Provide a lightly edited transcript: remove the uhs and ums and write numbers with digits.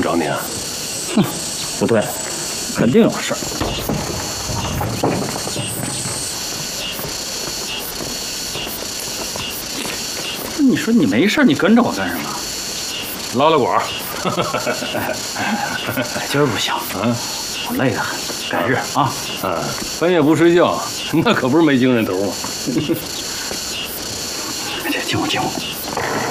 找你啊？ 哼，不对，肯定有事儿。你说你没事，你跟着我干什么？ 捞捞管儿。 今儿不行，我累得很，改日啊。 半夜不睡觉，那可不是没精神头吗？ 这进屋。